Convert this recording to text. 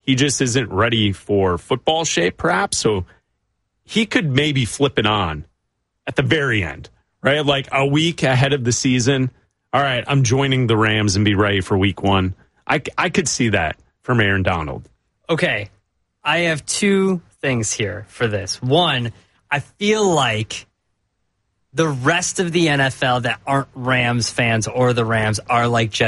He just isn't ready for football shape, perhaps. So he could maybe flip it on at the very end, right? Like a week ahead of the season. All right, I'm joining the Rams and be ready for week 1. I could see that from Aaron Donald. Okay, I have 2 things here for this. One, I feel like the rest of the NFL that aren't Rams fans or the Rams are like Jesse